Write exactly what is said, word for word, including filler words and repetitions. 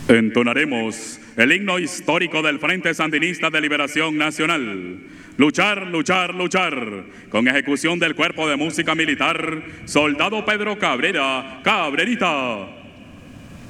Entonaremos el himno histórico del Frente Sandinista de Liberación Nacional. Luchar, luchar, luchar. Con ejecución del Cuerpo de Música Militar, Soldado Pedro Cabrera, Cabrerita.